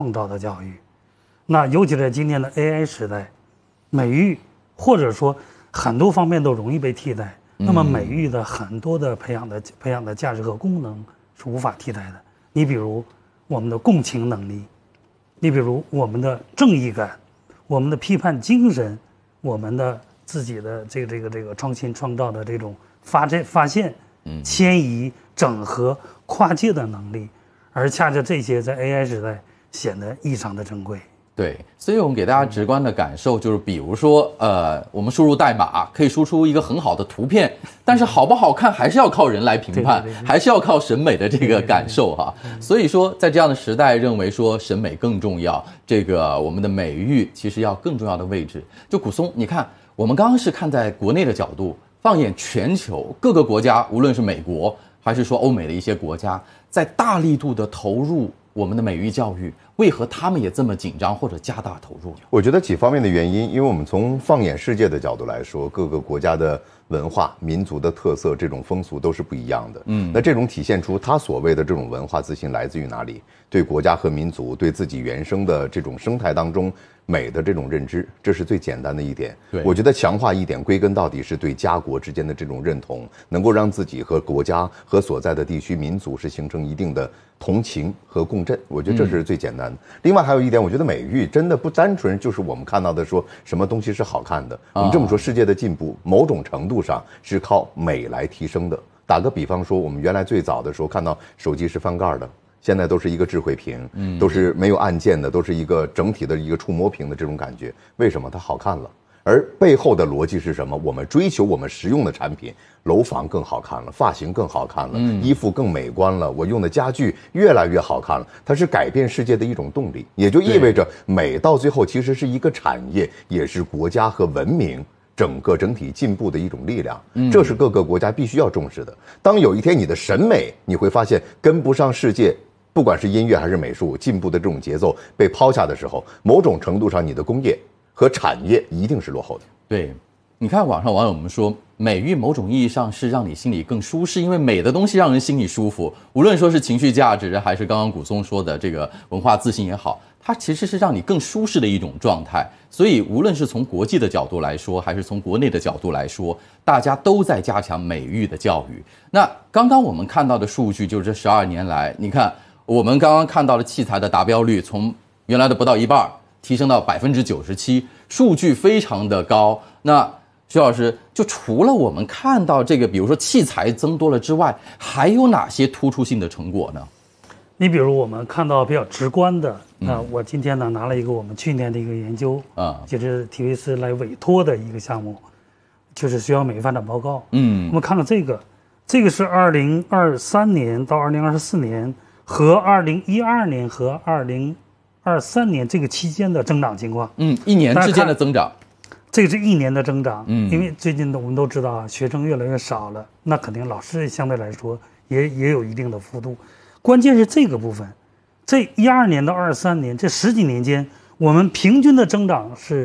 创造的教育。那尤其在今天的 AI 时代，美育或者说很多方面都容易被替代。那么美育的很多的培养的价值和功能是无法替代的。你比如我们的共情能力，你比如我们的正义感，我们的批判精神，我们的自己的这个创新创造的这种发现、迁移、整合、跨界的能力，而恰恰这些在 AI 时代显得异常的珍贵。 对，所以我们给大家直观的感受就是，比如说，我们输入代码可以输出一个很好的图片，但是好不好看还是要靠人来评判，还是要靠审美的这个感受哈。所以说，在这样的时代，认为说审美更重要，这个我们的美育其实要更重要的位置。就古松，你看，我们刚刚是看在国内的角度，放眼全球各个国家，无论是美国还是说欧美的一些国家，在大力度的投入我们的美育教育，为何他们也这么紧张或者加大投入？ 我觉得几方面的原因，因为我们从放眼世界的角度来说，各个国家的文化、民族的特色、这种风俗都是不一样的。那这种体现出他所谓的这种文化自信来自于哪里？对国家和民族、对自己原生的这种生态当中美的这种认知，这是最简单的一点。我觉得强化一点，归根到底是对家国之间的这种认同，能够让自己和国家和所在的地区民族是形成一定的同情和共振。我觉得这是最简单的。另外还有一点，我觉得美育真的不单纯就是我们看到的说什么东西是好看的。我们这么说，世界的进步某种程度上是靠美来提升的。打个比方说，我们原来最早的时候看到手机是翻盖的，现在都是一个智慧屏，都是没有按键的，都是一个整体的一个触摸屏的这种感觉。为什么它好看了？而背后的逻辑是什么？我们追求我们实用的产品，楼房更好看了，发型更好看了，衣服更美观了，我用的家具越来越好看了。它是改变世界的一种动力，也就意味着美到最后其实是一个产业，也是国家和文明整体进步的一种力量。这是各个国家必须要重视的。当有一天你的审美你会发现跟不上世界，不管是音乐还是美术进步的这种节奏被抛下的时候，某种程度上你的工业和产业一定是落后的。 对，你看网上网友们说，美育某种意义上是让你心里更舒适，因为美的东西让人心里舒服，无论说是情绪价值，还是刚刚古松说的这个文化自信也好，它其实是让你更舒适的一种状态。所以无论是从国际的角度来说，还是从国内的角度来说，大家都在加强美育的教育。那刚刚我们看到的数据，就是这12年来，你看我们刚刚看到的器材的达标率从原来的不到一半提升到97%，数据非常的高。那徐老师，就除了我们看到这个，比如说器材增多了之外，还有哪些突出性的成果呢？ 你比如我们看到比较直观的，我今天呢拿了一个我们去年的一个研究，就是体育司来委托的一个项目，就是学校美育发展报告。我们看看这个是2023年到2024年和2012年和2023年这个期间的增长情况。 一年之间的增长。 这个是一年的增长，因为最近我们都知道啊，学生越来越少了，那肯定老师相对来说也有一定的幅度。关键是这个部分，这12年到23年这10几年间，我们平均的增长是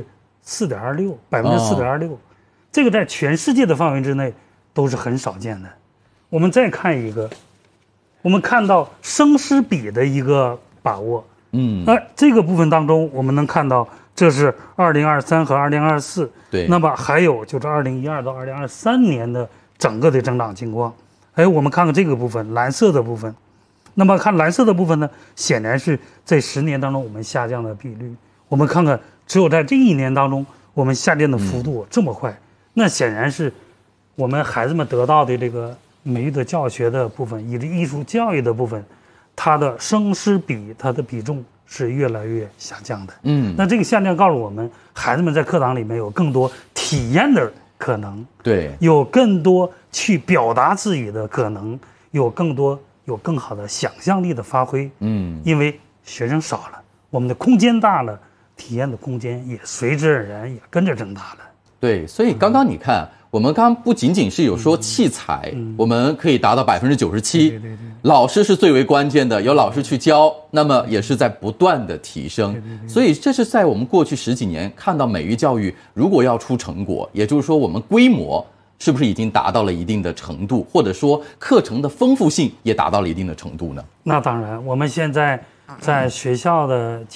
4.26%，这个在全世界的范围之内都是很少见的。我们再看一个，我们看到生师比的一个把握，那这个部分当中，我们能看到这是2023和2024， 对， 那么还有就是2012到2023年的整个的增长情况。我们看看这个部分，蓝色的部分。那么看蓝色的部分呢，显然是这10年当中我们下降的比率。我们看看，只有在这1年当中，我们下降的幅度这么快，那显然是我们孩子们得到的这个美育的教学的部分，以及艺术教育的部分，它的生师比，它的比重是越来越下降的。那这个下降告诉我们，孩子们在课堂里面有更多体验的可能， 对， 有更多去表达自己的可能，有更好的想象力的发挥。因为学生少了，我们的空间大了，体验的空间也随之而然也跟着增大了。 对，所以刚刚你看，我们刚刚不仅仅是有说器材，我们可以达到97%，老师是最为关键的，有老师去教，那么也是在不断的提升。所以这是在我们过去10几年看到美育教育如果要出成果，也就是说我们规模是不是已经达到了一定的程度，或者说课程的丰富性也达到了一定的程度呢？ 那当然，我们现在在学校的